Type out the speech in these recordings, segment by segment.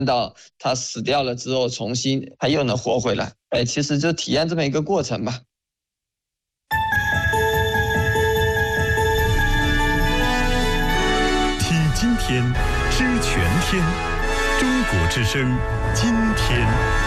到他死掉了之后，重新他又能活回来。其实就体验这么一个过程吧。 听今天，知全天，中国之声，今天。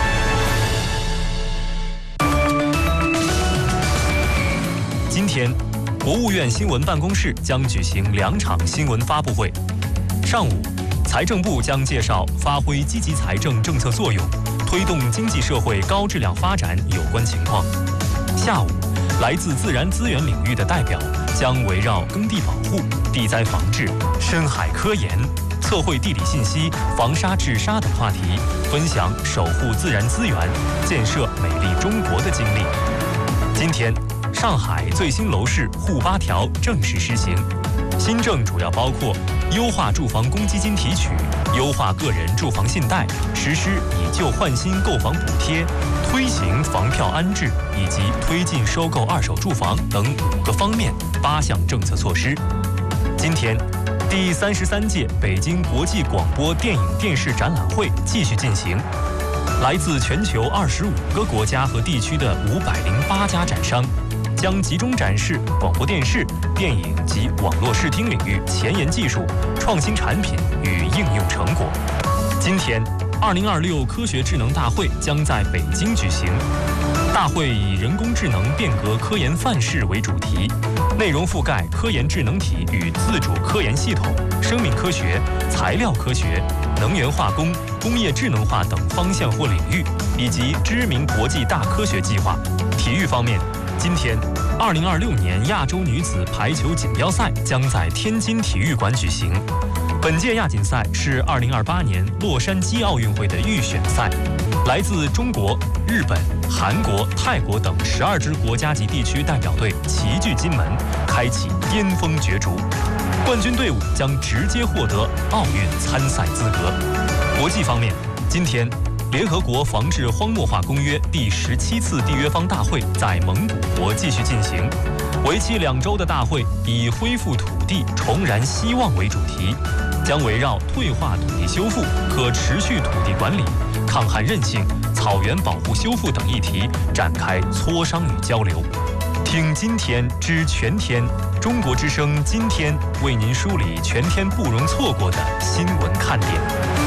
今天，国务院新闻办公室将举行2场新闻发布会。上午，财政部将介绍发挥积极财政政策作用，推动经济社会高质量发展有关情况。下午，来自自然资源领域的代表将围绕耕地保护、地灾防治、深海科研、测绘地理信息、防沙治沙等话题，分享守护自然资源、建设美丽中国的经历。今天，上海最新楼市沪8条正式施行。新政主要包括优化住房公积金提取、优化个人住房信贷、实施以旧换新购房补贴、推行房票安置以及推进收购二手住房等5个方面8项政策措施。今天，第33届北京国际广播电影电视展览会继续进行。来自全球25个国家和地区的508家展商，将集中展示广播电视、电影及网络视听领域前沿技术、创新产品与应用成果。今天，2026科学智能大会将在北京举行。大会以人工智能变革科研范式为主题，内容覆盖科研智能体与自主科研系统、生命科学、材料科学、能源化工、工业智能化等方向或领域，以及知名国际大科学计划。体育方面，今天，2026年亚洲女子排球锦标赛将在天津体育馆举行。本届亚锦赛是2028年洛杉矶奥运会的预选赛，来自中国、日本、韩国、泰国等12支国家级地区代表队齐聚金门，开启巅峰角逐。冠军队伍将直接获得奥运参赛资格。国际方面，今天，联合国防治荒漠化公约第17次缔约方大会在蒙古国继续进行。为期2周的大会以恢复土地、重燃希望为主题，将围绕退化土地修复、可持续土地管理、抗旱韧性、草原保护修复等议题展开磋商与交流。听今天知全天，中国之声今天为您梳理全天不容错过的新闻看点。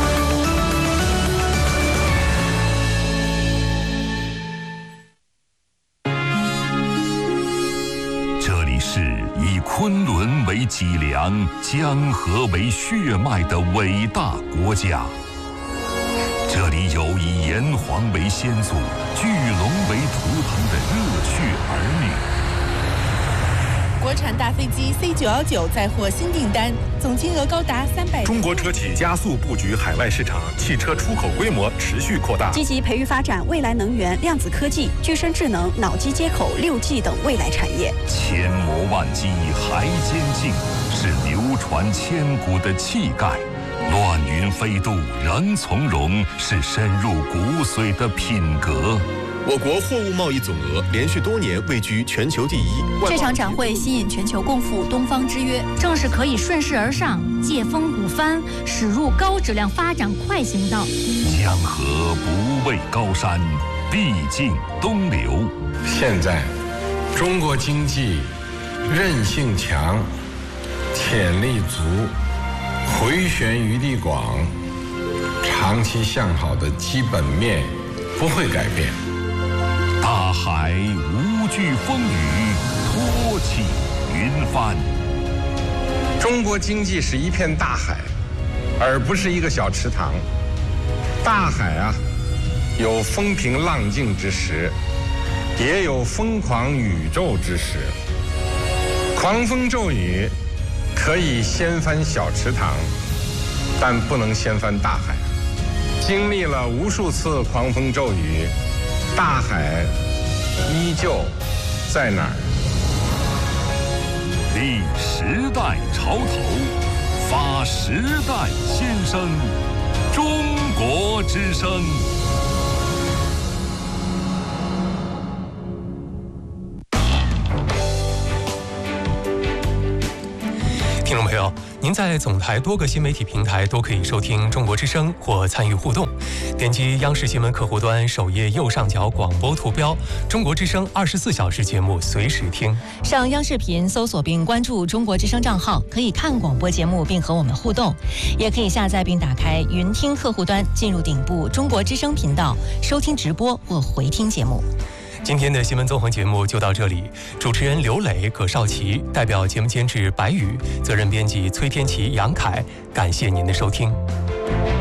这里是以昆仑为脊梁、江河为血脉的伟大国家。这里有以炎黄为先祖、巨龙为图腾的热血儿女。 国产大飞机 C919 再获新订单，总金额高达300。 中国车企加速布局海外市场，汽车出口规模持续扩大， 积极培育发展未来能源、量子科技、具身智能、脑机接口、6G 等未来产业。 千磨万击还坚劲，是流传千古的气概。乱云飞渡仍从容，是深入骨髓的品格。 我国货物贸易总额连续多年位居全球第1。 这场展会吸引全球共赴东方之约， 正是可以顺势而上、借风鼓帆，驶入高质量发展快行道。 江河不畏高山，必尽东流。 现在，中国经济韧性强，潜力足，回旋余地广，长期向好的基本面不会改变。 大海无惧风雨，托起云帆。 中国经济是一片大海，而不是一个小池塘。大海啊，有风平浪静之时，也有疯狂宇宙之时。狂风骤雨可以掀翻小池塘，但不能掀翻大海。经历了无数次狂风骤雨，大海依旧在哪儿？ 立时代潮头，发时代先声，中国之声。 听众朋友，您您在总台多个新媒体平台都可以收听中国之声或参与互动。点击央视新闻客户端首页右上角广播图标，中国之声24小时节目随时听。 上央视频搜索并关注中国之声账号，可以看广播节目并和我们互动，也可以下载并打开云听客户端，进入顶部中国之声频道收听直播或回听节目。 今天的新闻纵横节目就到这里，主持人刘磊、葛少奇，代表节目监制白宇，责任编辑崔天琪、杨凯，感谢您的收听。